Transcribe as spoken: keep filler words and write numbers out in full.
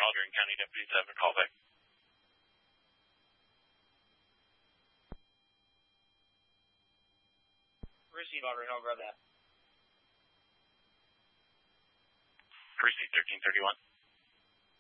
Aldrin County deputies have a callback. Receive, Aldrin. I'll grab that. Receive thirteen thirty-one.